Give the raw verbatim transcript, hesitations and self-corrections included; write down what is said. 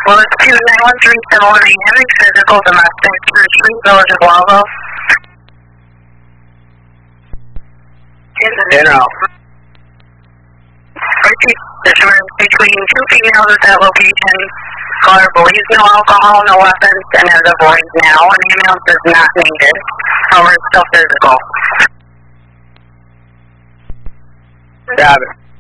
Well, it's two nine one three seven one eight Henry, physical domestic, Church Street, Village of Wildville. In out. Repeat, between two females at that location. Caller believes no alcohol, no weapons, and has a void now. An ambulance is not needed. However, it's still physical. Got it.